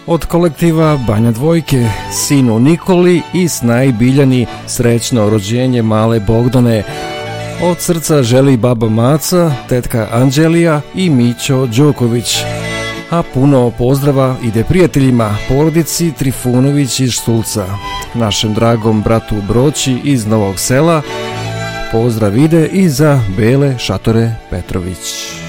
Od kolektiva Banja Dvojke, sinu Nikoli i snaji Biljani srećno rođenje male Bogdane. Od srca želi baba Maca, tetka Anđelija i Mićo Đoković. A puno pozdrava ide prijateljima, porodici Trifunović iz Štulca, našem dragom bratu Broći iz Novog Sela. Pozdrav ide i za Bele Šatore Petrović.